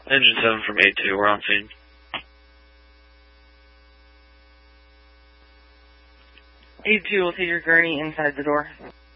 Engine 7 from 8-2, we're on scene. A2 will take your gurney inside the door.